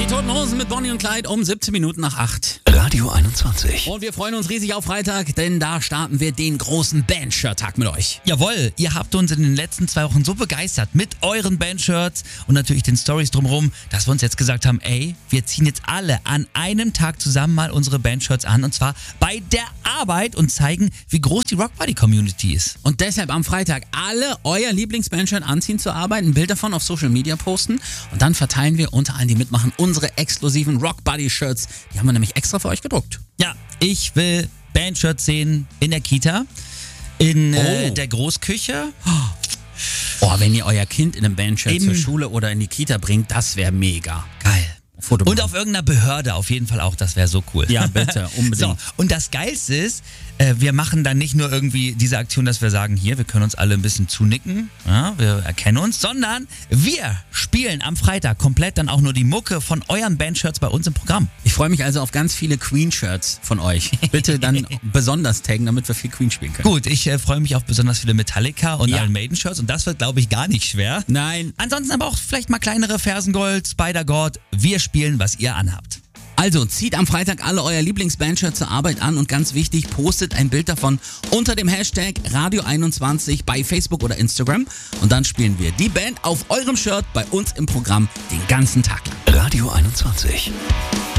Die Toten Hosen mit Bonnie und Clyde um 17 Minuten nach 8. Radio 21. Und wir freuen uns riesig auf Freitag, denn da starten wir den großen Band-Shirt-Tag mit euch. Jawohl, ihr habt uns in den letzten 2 Wochen so begeistert mit euren Bandshirts und natürlich den Stories drumherum, dass wir uns jetzt gesagt haben, ey, wir ziehen jetzt alle an einem Tag zusammen mal unsere Bandshirts an und zwar bei der Arbeit und zeigen, wie groß die Rockbuddy-Community ist. Und deshalb am Freitag alle euer Lieblings-Bandshirt anziehen zur Arbeit, ein Bild davon auf Social Media posten und dann verteilen wir unter allen, die mitmachen, unsere exklusiven Rockbuddy-Shirts. Die haben wir nämlich extra für euch gedruckt. Ja, ich will Bandshirts sehen in der Kita, in der Großküche. Oh, wenn ihr euer Kind in einem Bandshirt zur Schule oder in die Kita bringt, das wäre mega. Geil. Foto Und auf irgendeiner Behörde auf jeden Fall auch, das wäre so cool. Ja, bitte, unbedingt. So, und das Geilste ist, wir machen dann nicht nur irgendwie diese Aktion, dass wir sagen, hier, wir können uns alle ein bisschen zunicken, ja, wir erkennen uns, sondern wir spielen am Freitag komplett dann auch nur die Mucke von euren Bandshirts bei uns im Programm. Ich freue mich also auf ganz viele Queen-Shirts von euch. Bitte dann besonders taggen, damit wir viel Queen spielen können. Gut, ich freue mich auf besonders viele Metallica und Iron Maiden-Shirts und das wird, glaube ich, gar nicht schwer. Nein. Ansonsten aber auch vielleicht mal kleinere Fersengold, Spider-God. Wir spielen, was ihr anhabt. Also zieht am Freitag alle euer Lieblings-Bandshirts zur Arbeit an und ganz wichtig, postet ein Bild davon unter dem Hashtag Radio21 bei Facebook oder Instagram und dann spielen wir die Band auf eurem Shirt bei uns im Programm den ganzen Tag lang. Radio 21.